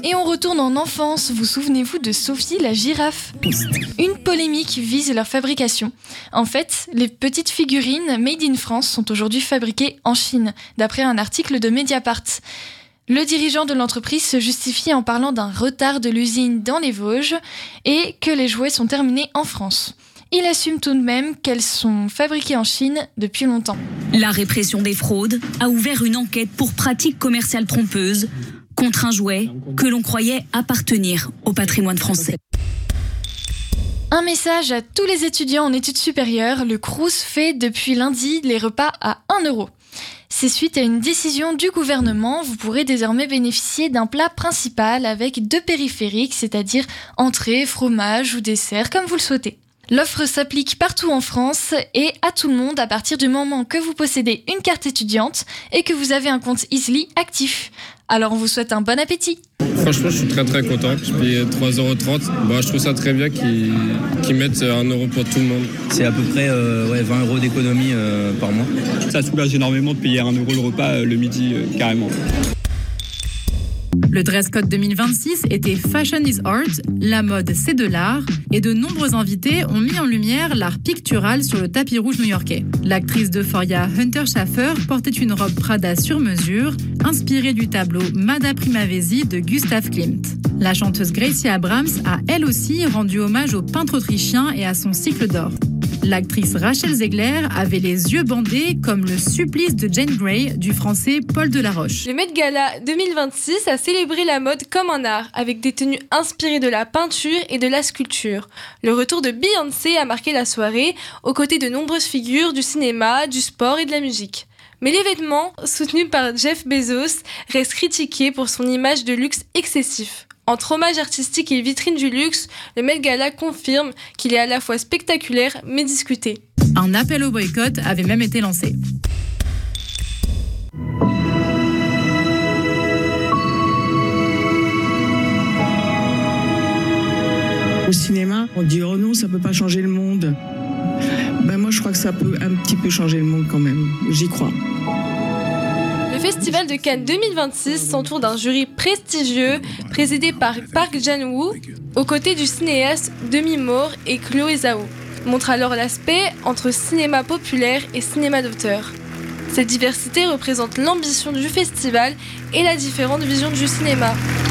Et on retourne en enfance, vous souvenez-vous de Sophie la girafe ? Une polémique vise leur fabrication. En fait, les petites figurines Made in France sont aujourd'hui fabriquées en Chine, d'après un article de Mediapart. Le dirigeant de l'entreprise se justifie en parlant d'un retard de l'usine dans les Vosges et que les jouets sont terminés en France. Il assume tout de même qu'elles sont fabriquées en Chine depuis longtemps. La répression des fraudes a ouvert une enquête pour pratiques commerciales trompeuses contre un jouet que l'on croyait appartenir au patrimoine français. Un message à tous les étudiants en études supérieures, le Crous fait depuis lundi les repas à 1 €. C'est suite à une décision du gouvernement, vous pourrez désormais bénéficier d'un plat principal avec 2 périphériques, c'est-à-dire entrée, fromage ou dessert, comme vous le souhaitez. L'offre s'applique partout en France et à tout le monde à partir du moment que vous possédez une carte étudiante et que vous avez un compte Easly actif. Alors on vous souhaite un bon appétit. Franchement, je suis très très content. Je paye 3,30 €. Je trouve ça très bien qu'ils mettent 1 € pour tout le monde. C'est à peu près 20 € d'économie par mois. Ça soulage énormément de payer 1 € le repas le midi, carrément. Le dress code 2026 était Fashion is Art, la mode c'est de l'art, et de nombreux invités ont mis en lumière l'art pictural sur le tapis rouge new-yorkais. L'actrice d'Euphoria Hunter Schafer portait une robe Prada sur mesure, inspirée du tableau Mada Primavesi de Gustav Klimt. La chanteuse Gracie Abrams a elle aussi rendu hommage au peintre autrichien et à son cycle d'or. L'actrice Rachel Zegler avait les yeux bandés comme le supplice de Jane Grey du français Paul Delaroche. Le Met Gala 2026 a célébré la mode comme un art, avec des tenues inspirées de la peinture et de la sculpture. Le retour de Beyoncé a marqué la soirée, aux côtés de nombreuses figures du cinéma, du sport et de la musique. Mais l'événement, soutenu par Jeff Bezos, reste critiqué pour son image de luxe excessif. Entre hommage artistique et vitrine du luxe, le Met Gala confirme qu'il est à la fois spectaculaire mais discuté. Un appel au boycott avait même été lancé. Au cinéma, on dit « Oh non, ça peut pas changer le monde ». Moi, je crois que ça peut un petit peu changer le monde quand même. J'y crois. Le Festival de Cannes 2026 s'entoure d'un jury prestigieux présidé par Park Chan-wook, aux côtés du cinéaste Demi Moore et Chloé Zhao. Montre alors l'aspect entre cinéma populaire et cinéma d'auteur. Cette diversité représente l'ambition du festival et la différente vision du cinéma.